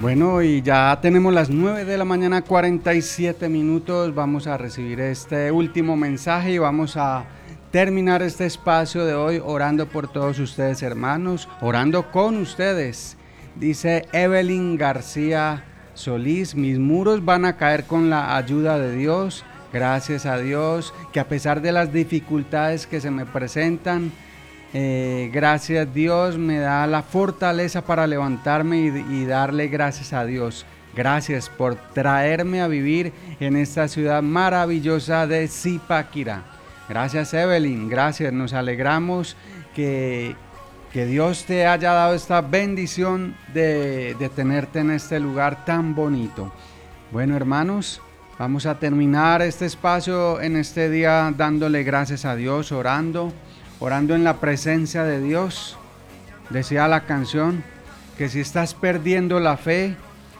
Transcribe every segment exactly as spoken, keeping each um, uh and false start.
Bueno, y ya tenemos las nueve de la mañana, cuarenta y siete minutos. Vamos a recibir este último mensaje y vamos a terminar este espacio de hoy orando por todos ustedes, hermanos, orando con ustedes. Dice Evelyn García Solís: mis muros van a caer con la ayuda de Dios. Gracias a Dios que a pesar de las dificultades que se me presentan, Eh, gracias Dios me da la fortaleza para levantarme y, y darle gracias a Dios. Gracias por traerme a vivir en esta ciudad maravillosa de Zipaquirá. Gracias Evelyn, gracias, nos alegramos que, que Dios te haya dado esta bendición de, de tenerte en este lugar tan bonito. Bueno, hermanos, vamos a terminar este espacio en este día dándole gracias a Dios, orando. Orando en la presencia de Dios. Decía la canción que si estás perdiendo la fe,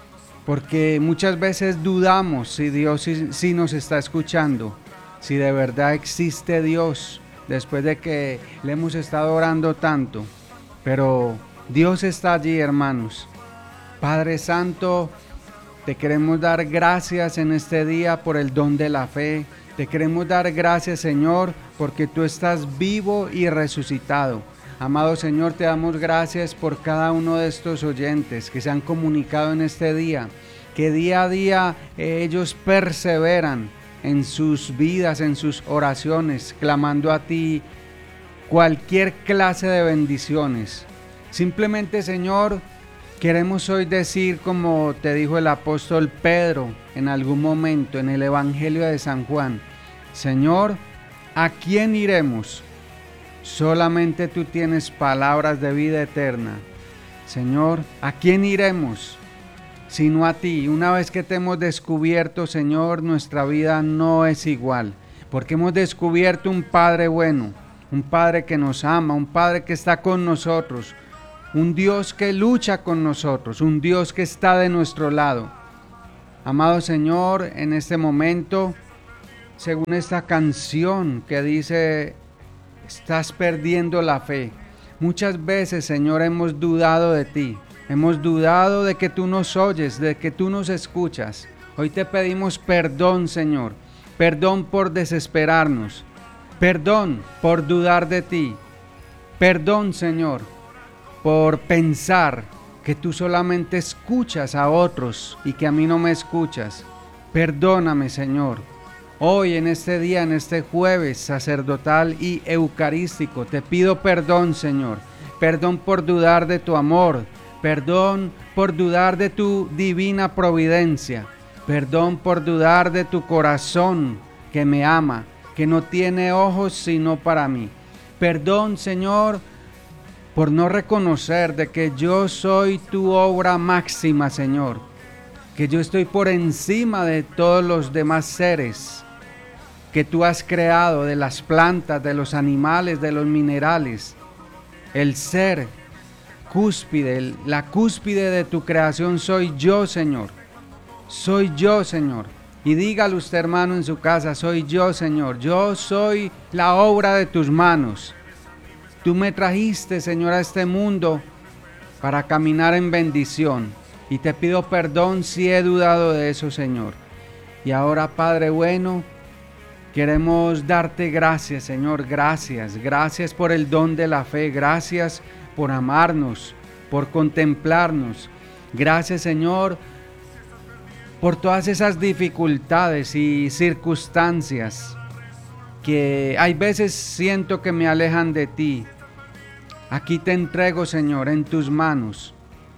porque muchas veces dudamos si Dios sí, sí nos está escuchando, si de verdad existe Dios, después de que le hemos estado orando tanto. Pero Dios está allí, hermanos. Padre Santo, te queremos dar gracias en este día por el don de la fe. Te queremos dar gracias, Señor, porque tú estás vivo y resucitado. Amado Señor, te damos gracias por cada uno de estos oyentes que se han comunicado en este día, que día a día eh, ellos perseveran en sus vidas, en sus oraciones, clamando a ti cualquier clase de bendiciones. Simplemente, Señor, queremos hoy decir, como te dijo el apóstol Pedro en algún momento en el Evangelio de San Juan: Señor, ¿a quién iremos? Solamente tú tienes palabras de vida eterna. Señor, ¿a quién iremos? Sino a ti. Una vez que te hemos descubierto, Señor, nuestra vida no es igual, porque hemos descubierto un Padre bueno, un Padre que nos ama, un Padre que está con nosotros, un Dios que lucha con nosotros, un Dios que está de nuestro lado. Amado Señor, en este momento, según esta canción que dice, estás perdiendo la fe. Muchas veces, Señor, hemos dudado de ti, hemos dudado de que tú nos oyes, de que tú nos escuchas. Hoy te pedimos perdón, Señor, perdón por desesperarnos, perdón por dudar de ti, perdón, Señor, por pensar que tú solamente escuchas a otros y que a mí no me escuchas. Perdóname, Señor. Hoy, en este día, en este jueves sacerdotal y eucarístico, te pido perdón, Señor. Perdón por dudar de tu amor. Perdón por dudar de tu divina providencia. Perdón por dudar de tu corazón que me ama, que no tiene ojos sino para mí. Perdón, Señor, por no reconocer de que yo soy tu obra máxima, Señor, que yo estoy por encima de todos los demás seres que tú has creado, de las plantas, de los animales, de los minerales. El ser cúspide, la cúspide de tu creación soy yo, Señor. Soy yo, Señor. Y dígalo usted, hermano, en su casa: soy yo, Señor. Yo soy la obra de tus manos. Tú me trajiste, Señor, a este mundo para caminar en bendición. Y te pido perdón si he dudado de eso, Señor. Y ahora, Padre bueno, queremos darte gracias, Señor. Gracias, gracias por el don de la fe. Gracias por amarnos, por contemplarnos. Gracias, Señor, por todas esas dificultades y circunstancias que hay veces siento que me alejan de ti. Aquí te entrego, Señor, en tus manos.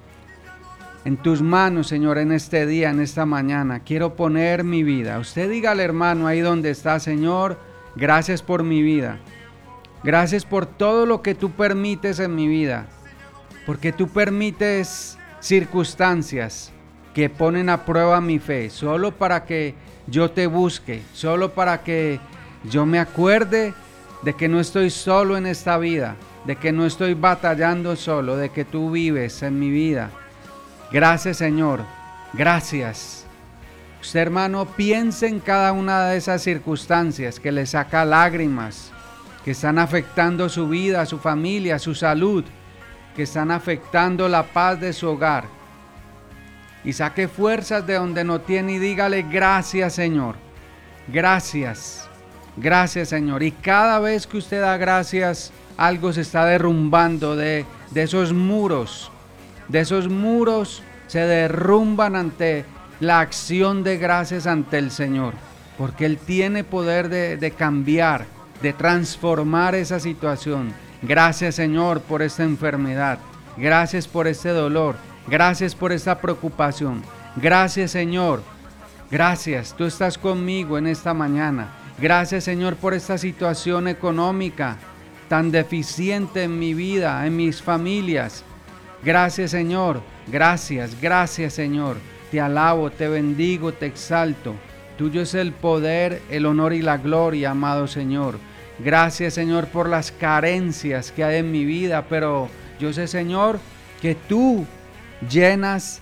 En tus manos, Señor, en este día, en esta mañana, quiero poner mi vida. Usted dígale, hermano, ahí donde está: Señor, gracias por mi vida. Gracias por todo lo que tú permites en mi vida. Porque tú permites circunstancias que ponen a prueba mi fe, solo para que yo te busque, solo para que yo me acuerde de que no estoy solo en esta vida, de que no estoy batallando solo, de que tú vives en mi vida. Gracias, Señor, gracias. Usted, hermano, piense en cada una de esas circunstancias que le saca lágrimas, que están afectando su vida, su familia, su salud, que están afectando la paz de su hogar. y saque fuerzas de donde no tiene y dígale gracias, Señor. Gracias, gracias, Señor. Y cada vez que usted da gracias, algo se está derrumbando de, de esos muros. De esos muros se derrumban ante la acción de gracias ante el Señor. Porque Él tiene poder de, de cambiar, de transformar esa situación. Gracias, Señor, por esta enfermedad. Gracias por este dolor. Gracias por esta preocupación. Gracias, Señor. Gracias, tú estás conmigo en esta mañana. Gracias, Señor, por esta situación económica tan deficiente en mi vida, en mis familias. Gracias, Señor. Gracias, gracias, Señor. Te alabo, te bendigo, te exalto. Tuyo es el poder, el honor y la gloria, amado Señor. Gracias, Señor, por las carencias que hay en mi vida, pero yo sé, Señor, que tú llenas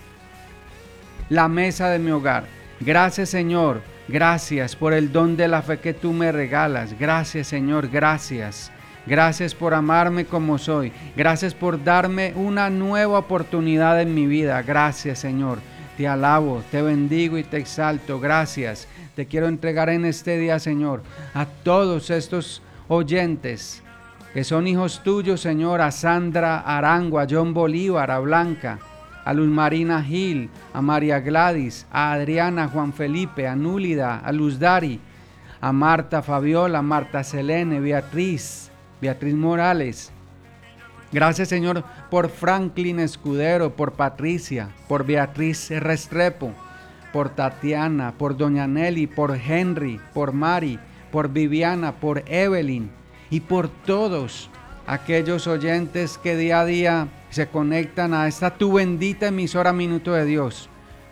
la mesa de mi hogar. Gracias, Señor. Gracias por el don de la fe que tú me regalas. Gracias, Señor. Gracias. Gracias por amarme como soy. Gracias por darme una nueva oportunidad en mi vida. Gracias, Señor. Te alabo, te bendigo y te exalto. Gracias. Te quiero entregar en este día, Señor, a todos estos oyentes que son hijos tuyos, Señor, a Sandra Arango, a John Bolívar, a Blanca, a Luz Marina Gil, a María Gladys, a Adriana, Juan Felipe, a Núlida, a Luz Dari, a Marta Fabiola, Marta Selene, Beatriz, Beatriz Morales. Gracias, Señor, por Franklin Escudero, por Patricia, por Beatriz Restrepo, por Tatiana, por Doña Nelly, por Henry, por Mari, por Viviana, por Evelyn y por todos aquellos oyentes que día a día se conectan a esta tu bendita emisora Minuto de Dios,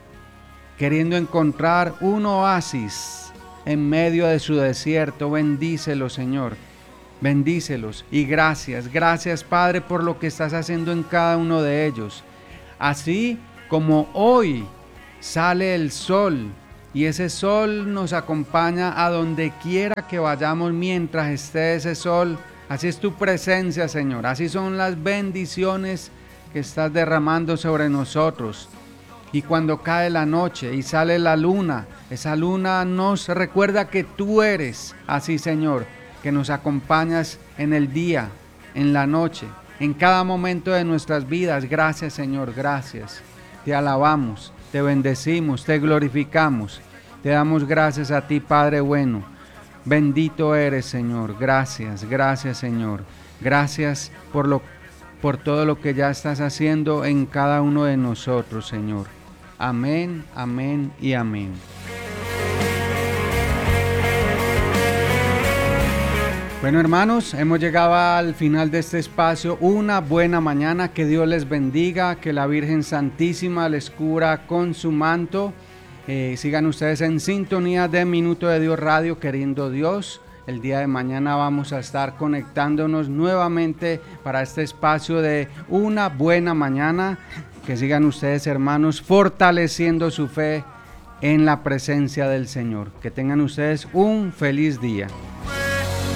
queriendo encontrar un oasis en medio de su desierto. Bendícelos, Señor. Bendícelos y gracias, gracias, Padre, por lo que estás haciendo en cada uno de ellos. Así como hoy sale el sol y ese sol nos acompaña a donde quiera que vayamos mientras esté ese sol. Así es tu presencia, Señor. Así son las bendiciones que estás derramando sobre nosotros. Y cuando cae la noche y sale la luna, esa luna nos recuerda que tú eres así, Señor, que nos acompañas en el día, en la noche, en cada momento de nuestras vidas. Gracias, Señor, gracias. Te alabamos, te bendecimos, te glorificamos. Te damos gracias a ti, Padre bueno. Bendito eres, Señor. Gracias, gracias, Señor. Gracias por lo, por todo lo que ya estás haciendo en cada uno de nosotros, Señor. Amén, amén y amén. Bueno, hermanos, hemos llegado al final de este espacio. Una buena mañana, que Dios les bendiga, que la Virgen Santísima les cubra con su manto. Eh, sigan ustedes en sintonía de Minuto de Dios Radio, queriendo Dios. El día de mañana vamos a estar conectándonos nuevamente para este espacio de una buena mañana. Que sigan ustedes, hermanos, fortaleciendo su fe en la presencia del Señor. Que tengan ustedes un feliz día.